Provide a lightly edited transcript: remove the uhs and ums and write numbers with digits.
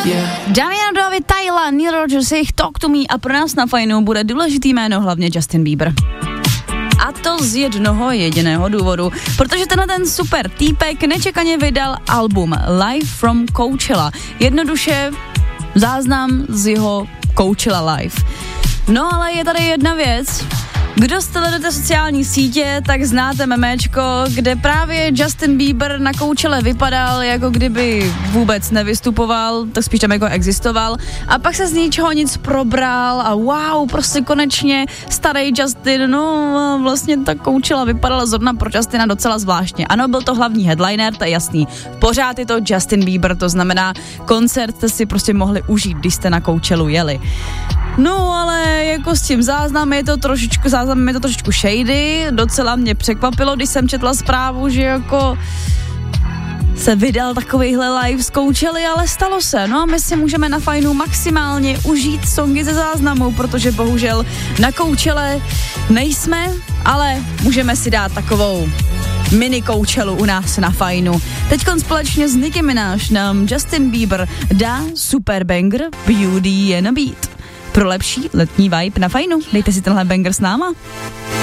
Damian David, Tyla, Neil Rogers, jejich Talk to Me a pro nás na Fajnu bude důležitý jméno hlavně Justin Bieber. A to z jednoho jediného důvodu, protože ten super týpek nečekaně vydal album Live from Coachella. Jednoduše záznam z jeho Coachella Live. No ale je tady jedna věc. Kdo sledujete sociální sítě, tak znáte memečko, kde právě Justin Bieber na Coachelle vypadal, jako kdyby vůbec nevystupoval, tak spíš tam jako existoval. A pak se z ničeho nic probral a wow, prostě konečně starý Justin, no vlastně ta Coachella vypadala zrovna pro Justina docela zvláštně. Ano, byl to hlavní headliner, to je jasný. Pořád je to Justin Bieber, to znamená, koncert jste si prostě mohli užít, když jste na Coachellu jeli. No, ale jako s tím záznamem je to trošičku shady, docela mě překvapilo, když jsem četla zprávu, že jako se vydal takovejhle live z Coachelly, ale stalo se. No a my si můžeme na Fajnu maximálně užít songy ze záznamu, protože bohužel na Coachelle nejsme, ale můžeme si dát takovou mini Coachellu u nás na Fajnu. Teďkon společně s Nicki Minaj nám Justin Bieber dá super banger Beauty and a Beat. Pro lepší letní vibe na Fajnu. Dejte si tenhle banger s náma.